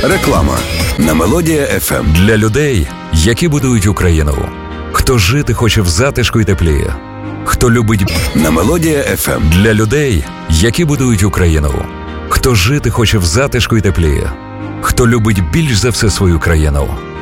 Реклама на Мелодія ФМ. Для людей, які будують Україну. Хто жити хоче в затишку й теплі. Хто любить на Мелодія ФМ. Для людей, які будують Україну. Хто жити хоче в затишку й теплі. Хто любить більш за все свою країну.